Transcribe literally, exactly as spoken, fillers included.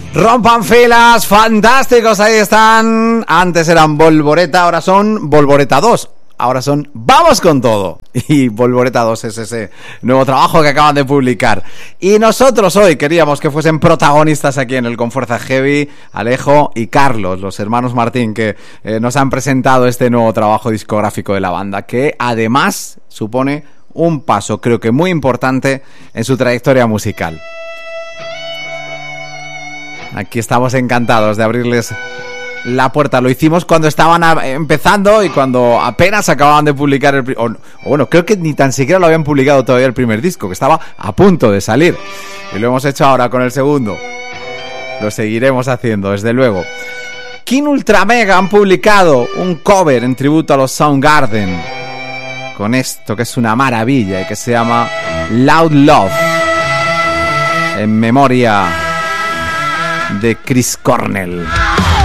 Rompan filas, fantásticos, ahí están. Antes eran Volvoreta, ahora son Volvoreta dos. Ahora son Vamos con Todo. Y Volvoreta dos es ese nuevo trabajo que acaban de publicar. Y nosotros hoy queríamos que fuesen protagonistas aquí en el Con Fuerza Heavy, Alejo y Carlos, los hermanos Martín, que eh, nos han presentado este nuevo trabajo discográfico de la banda, que además supone un paso, creo que muy importante, en su trayectoria musical. Aquí estamos encantados de abrirles la puerta. Lo hicimos cuando estaban a, empezando y cuando apenas acababan de publicar el... O, o bueno, creo que ni tan siquiera lo habían publicado todavía el primer disco, que estaba a punto de salir. Y lo hemos hecho ahora con el segundo. Lo seguiremos haciendo, desde luego. King Ultra Mega han publicado un cover en tributo a los Soundgarden, con esto que es una maravilla y que se llama Loud Love, en memoria de Chris Cornell.